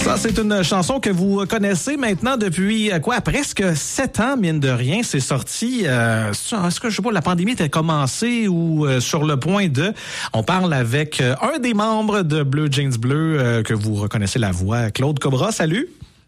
Ça, c'est une chanson que vous connaissez maintenant depuis presque 7 ans, mine de rien. C'est sorti, est-ce que je sais pas, la pandémie était commencée ou sur le point de... On parle avec un des membres de Bleu Jeans Bleu, que vous reconnaissez la voix, Claude Cobra. Salut!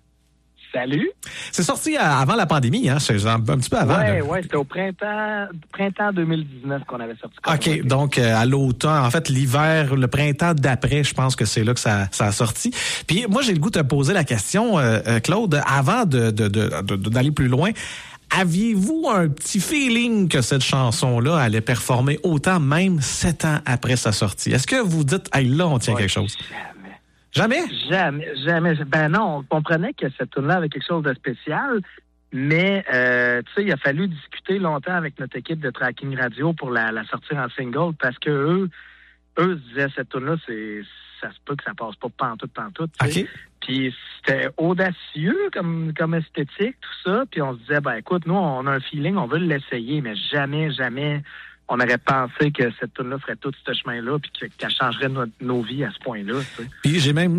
Salut! C'est sorti avant la pandémie, hein? C'est un petit peu avant. Oui, c'était au printemps 2019 qu'on avait sorti. OK, donc à l'automne, en fait, l'hiver, le printemps d'après, je pense que c'est là que ça a sorti. Puis moi, j'ai le goût de te poser la question, Claude, avant d'aller plus loin. Aviez-vous un petit feeling que cette chanson-là allait performer autant, même 7 ans après sa sortie? Est-ce que vous dites, hey, là, on tient quelque chose? Jamais? Jamais. Ben non, on comprenait que cette tune-là avait quelque chose de spécial, mais tu sais, il a fallu discuter longtemps avec notre équipe de tracking radio pour la sortir en single, parce que eux se disaient, cette tune-là, ça se peut que ça passe pas pantoute. OK. Puis c'était audacieux comme esthétique, tout ça, puis on se disait, ben écoute, nous, on a un feeling, on veut l'essayer, mais jamais on aurait pensé que cette tune-là ferait tout ce chemin-là puis qu'elle changerait nos vies à ce point-là. Tu sais. Puis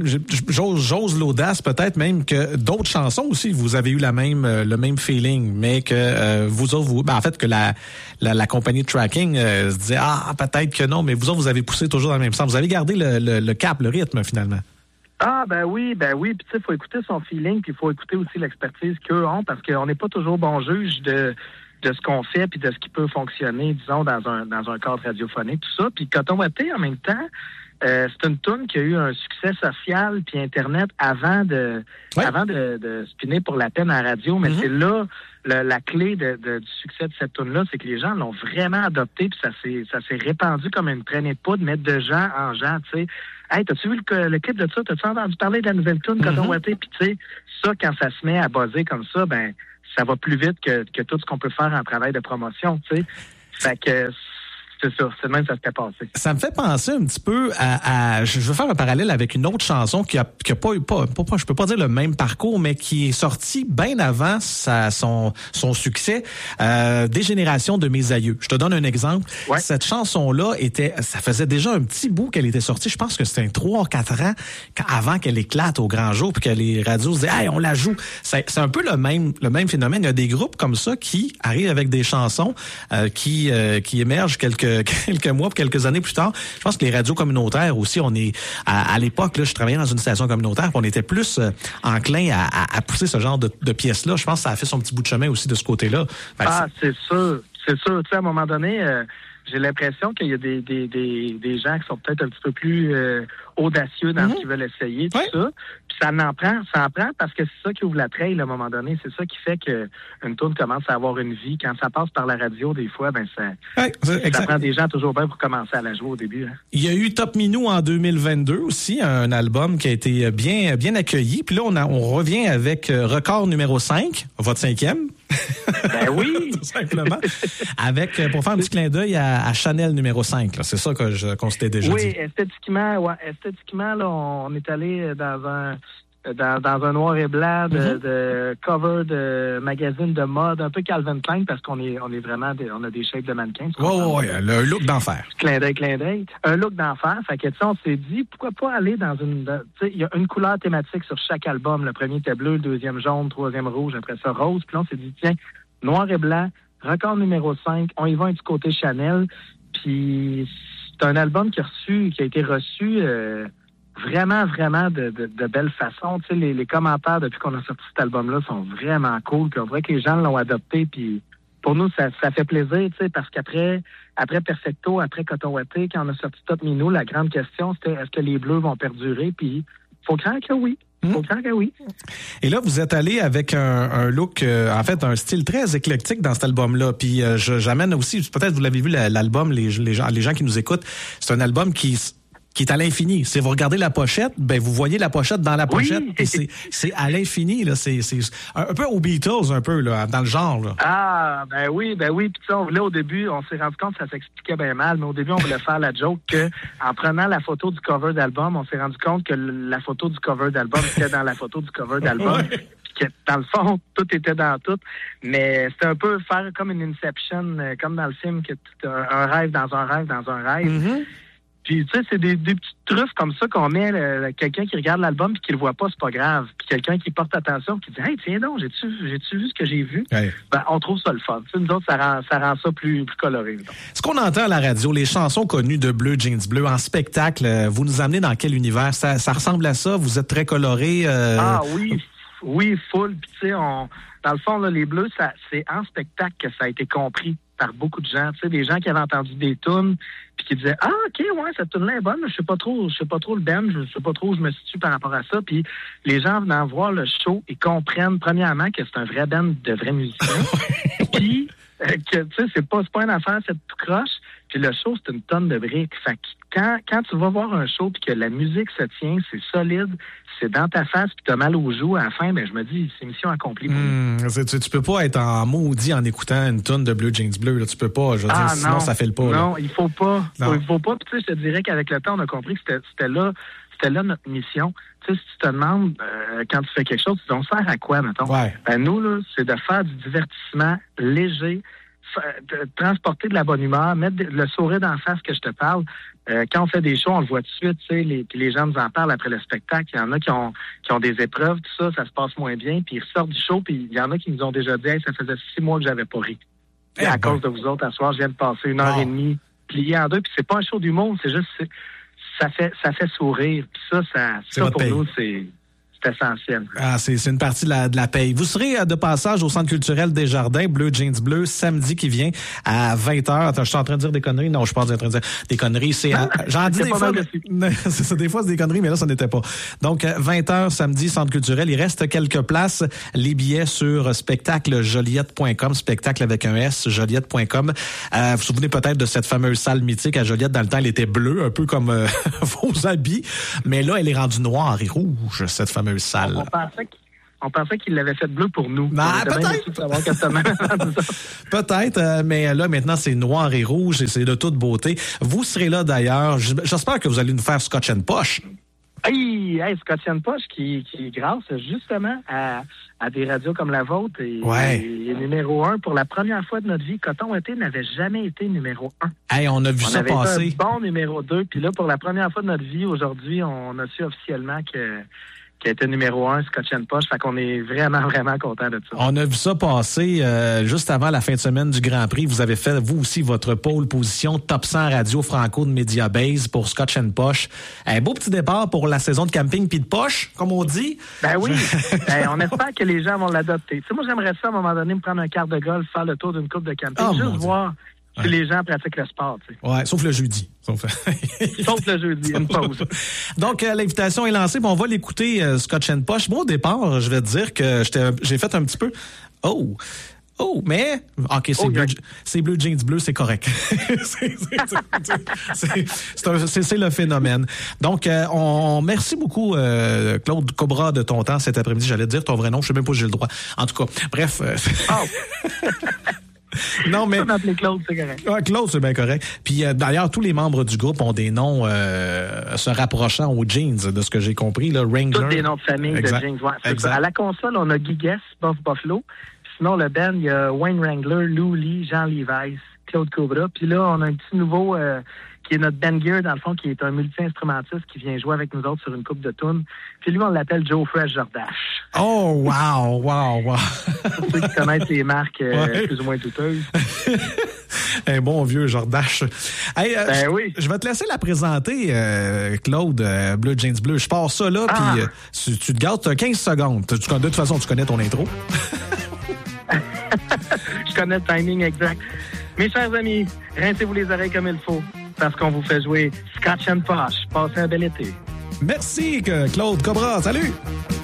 j'ose l'audace peut-être même que d'autres chansons aussi, vous avez eu le même feeling, mais que vous autres, en fait que la compagnie de tracking se disait peut-être que non, mais vous autres vous avez poussé toujours dans le même sens. Vous avez gardé le cap, le rythme finalement. Ah ben oui, puis tu sais, faut écouter son feeling, puis il faut écouter aussi l'expertise qu'eux ont, parce qu'on n'est pas toujours bon juge de ce qu'on fait puis de ce qui peut fonctionner, disons, dans un cadre radiophonique, tout ça. Puis Coton Watté, en même temps, c'est une toune qui a eu un succès social puis Internet avant de spinner pour la peine à la radio. Mais c'est là la clé du succès de cette toune-là, c'est que les gens l'ont vraiment adopté puis ça s'est répandu comme une traînée de poudre, mettre de gens en gens, tu sais. Hey, t'as-tu vu le clip de ça? T'as-tu entendu parler de la nouvelle toune Coton Watté? Puis tu sais, ça, quand ça se met à buzzer comme ça, ben ça va plus vite que tout ce qu'on peut faire en travail de promotion, tu sais. Fait que c'est ça, c'est de même que ça s'était passé. Ça me fait penser un petit peu à je veux faire un parallèle avec une autre chanson qui a pas eu, je peux pas dire le même parcours, mais qui est sortie bien avant son succès, Des générations de mes aïeux. Je te donne un exemple. Ouais. Cette chanson-là ça faisait déjà un petit bout qu'elle était sortie. Je pense que c'était 3-4 ans avant qu'elle éclate au grand jour puis que les radios se disaient, hey, on la joue. C'est un peu le même phénomène. Il y a des groupes comme ça qui arrivent avec des chansons, qui émergent quelques mois, quelques années plus tard. Je pense que les radios communautaires aussi, on est à l'époque, là, je travaillais dans une station communautaire, on était plus enclin à pousser ce genre de pièces-là. Je pense que ça a fait son petit bout de chemin aussi de ce côté-là. C'est sûr. Tu sais, à un moment donné, j'ai l'impression qu'il y a des gens qui sont peut-être un petit peu plus audacieux dans ce qu'ils veulent essayer, tout ça. Puis ça en prend parce que c'est ça qui ouvre la trail à un moment donné. C'est ça qui fait qu'une tourne commence à avoir une vie. Quand ça passe par la radio, des fois, ça prend des gens toujours bien pour commencer à la jouer au début. Hein. Il y a eu Top Minou en 2022 aussi, un album qui a été bien accueilli. Puis là, on revient avec Record numéro 5, votre 5e. Ben oui! Tout simplement. Pour faire un petit clin d'œil à Chanel numéro 5. Là. C'est ça qu'on s'était déjà dit. Oui, esthétiquement, là, on est allé dans un noir et blanc de cover de magazine de mode, un peu Calvin Klein, parce qu'on est vraiment on a des shapes de mannequins. Oui, le look d'enfer. Clin d'œil. Un look d'enfer. Fait que, tu sais, on s'est dit, pourquoi pas aller dans tu sais, il y a une couleur thématique sur chaque album. Le premier était bleu, le deuxième jaune, le troisième rouge, après ça rose. Puis là, on s'est dit, tiens, noir et blanc, record numéro 5, on y va du côté Chanel. Puis c'est un album qui a été reçu vraiment de belle façon. Tu sais, les commentaires depuis qu'on a sorti cet album-là sont vraiment cool. Puis on dirait que les gens l'ont adopté. Puis pour nous, ça fait plaisir, tu sais, parce qu'après Perfecto, après Coton Watté, quand on a sorti Top Minou, la grande question, c'était est-ce que les Bleus vont perdurer? Puis faut croire que oui. Et là, vous êtes allé avec un look, en fait, un style très éclectique dans cet album-là. Puis j'amène aussi, peut-être vous l'avez vu, l'album, les gens qui nous écoutent, c'est un album qui est à l'infini. Si vous regardez la pochette, ben vous voyez la pochette dans la pochette. Oui. C'est à l'infini, là. C'est un peu aux Beatles, un peu, là, dans le genre, là. Ah, ben oui. Puis là, au début, on s'est rendu compte que ça s'expliquait bien mal, mais au début, on voulait faire la joke que, en prenant la photo du cover d'album, on s'est rendu compte que la photo du cover d'album était dans la photo du cover d'album. Ouais. Que, dans le fond, tout était dans tout. Mais c'était un peu faire comme une Inception, comme dans le film, que un rêve dans un rêve dans un rêve. Puis, tu sais, c'est des petites truffes comme ça qu'on met, quelqu'un qui regarde l'album puis qui le voit pas, c'est pas grave. Puis quelqu'un qui porte attention qui dit « Hey, tiens donc, j'ai-tu vu ce que j'ai vu? Ouais. » Ben, on trouve ça le fun. Tu sais, nous autres, ça rend ça plus coloré. Donc. Ce qu'on entend à la radio, les chansons connues de Bleu Jeans Bleu en spectacle, vous nous amenez dans quel univers? Ça ressemble à ça? Vous êtes très coloré? Ah oui, full. Puis tu sais, dans le fond, là, les Bleus, c'est en spectacle que ça a été compris par beaucoup de gens. Tu sais, des gens qui avaient entendu des tunes puis qui disaient « Ah, OK, ouais, cette tune-là est bonne, mais je sais pas trop le band, je sais pas trop où je me situe par rapport à ça. » Puis les gens venant voir le show, ils comprennent premièrement que c'est un vrai band de vrais musiciens. Puis que, tu sais, c'est pas une affaire, c'est tout croche. Puis le show, c'est une tonne de briques. Fait que quand tu vas voir un show puis que la musique se tient, c'est solide, c'est dans ta face puis t'as mal aux joues à la fin, ben je me dis, c'est mission accomplie. Tu peux pas être en maudit en écoutant une tonne de Bleu Jeans Bleu. Là. Tu peux pas, je veux dire, sinon ça fait le pas. Non, là. il faut pas. Il faut pas. Puis tu sais, je te dirais qu'avec le temps, on a compris que c'était là notre mission. Tu sais, si tu te demandes, quand tu fais quelque chose, tu dis, on sert à quoi, mettons? Ouais. Ben nous, là, c'est de faire du divertissement léger, de transporter de la bonne humeur, mettre le sourire d'en face que je te parle. Quand on fait des shows, on le voit tout de suite, tu sais, les gens nous en parlent après le spectacle. Il y en a qui ont des épreuves, tout ça se passe moins bien, puis ils ressortent du show, puis il y en a qui nous ont déjà dit, hey, ça faisait 6 mois que j'avais pas ri. À cause de vous autres, à soir, je viens de passer 1h30 plié en deux, puis c'est pas un show d'humour, c'est juste, ça fait sourire, puis ça pour nous, c'est essentiel. Ah, c'est une partie de la paye. Vous serez de passage au Centre culturel des Jardins, Bleu Jeans Bleu, samedi qui vient à 20h. Attends, je suis en train de dire des conneries? Non, je suis pas en train de dire des conneries. J'en dis des fois, c'est ça, des fois c'est des conneries, mais là, ça n'était pas. Donc, 20h samedi, Centre culturel. Il reste quelques places. Les billets sur spectaclejoliette.com, spectacle avec un S, joliette.com. Vous vous souvenez peut-être de cette fameuse salle mythique à Joliette. Dans le temps, elle était bleue, un peu comme vos habits. Mais là, elle est rendue noire et rouge, cette fameuse salle. On pensait qu'il l'avait fait bleu pour nous. Peut-être, mais là, maintenant, c'est noir et rouge et c'est de toute beauté. Vous serez là, d'ailleurs. J'espère que vous allez nous faire Scotch and Posh. Hey, Scotch and Posh qui grâce justement à des radios comme la vôtre et numéro 1 pour la première fois de notre vie. Coton Été n'avait jamais été numéro 1. Hey, on a vu ça passer. Un bon numéro 2. Puis là, pour la première fois de notre vie, aujourd'hui, on a su officiellement qui a été numéro 1, Scotch and Posh. Fait qu'on est vraiment, vraiment contents de ça. On a vu ça passer juste avant la fin de semaine du Grand Prix. Vous avez fait, vous aussi, votre pole position top 100 radio franco de Mediabase pour Scotch and Posh. Un beau petit départ pour la saison de camping puis de poche, comme on dit. Ben oui. On espère que les gens vont l'adopter. Tu sais, moi, j'aimerais ça, à un moment donné, me prendre un quart de golf, faire le tour d'une coupe de camping, juste voir si les gens pratiquent le sport. Tu sais. Ouais, sauf le jeudi. Sauf le jeudi, une pause. Donc, l'invitation est lancée. On va l'écouter, Scotch and Posh. Bon, au départ, je vais te dire que j'ai fait un petit peu... Oh, mais... OK, c'est Bleu Jeans Bleu, c'est correct. c'est le phénomène. Donc, merci beaucoup, Claude Cobra, de ton temps cet après-midi. J'allais te dire ton vrai nom, je sais même pas si j'ai le droit. En tout cas, bref... Non, mais. Claude, c'est correct. Claude, c'est bien correct. Puis d'ailleurs, tous les membres du groupe ont des noms se rapprochant aux Jeans, de ce que j'ai compris. Là, Wrangler. Tous des noms de famille de Jeans. Ouais, à la console, on a Guy Guess, Buff Buffalo. Sinon, le band, il y a Wayne Wrangler, Lou Lee, Jean Levi's, Claude Cobra. Puis là, on a un petit nouveau qui est notre Ben Gear, dans le fond, qui est un multi-instrumentiste qui vient jouer avec nous autres sur une coupe de tunes. Puis lui, on l'appelle Joe Fresh Jordache. Oh, wow. Pour ceux qui connaissent les marques plus ou moins douteuses. Un bon vieux Jordache. Hey, oui. Je vais te laisser la présenter, Claude, Bleu Jeans Bleu. Je pars ça là, puis tu te gardes 15 secondes. De toute façon, tu connais ton intro. Je connais le timing exact. Mes chers amis, rincez-vous les oreilles comme il faut, parce qu'on vous fait jouer Scotch and Posh. Passez un bel été. Merci, Claude Cobra. Salut!